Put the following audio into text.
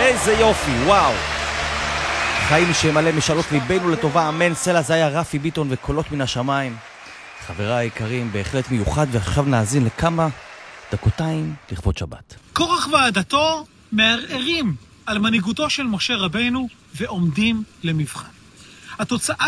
איזה יופי, וואו. חיים שמלא משאלות ליבנו לטובה, אמן. סלע זה היה רפי ביטון וקולות מן השמיים. חבריי היקרים, בהחלט מיוחד, ועכשיו נאזין לכמה דקותיים לכבוד שבת. קורח ועדתו מערערים על מנהיגותו של משה רבנו ועומדים למבחן. התוצאה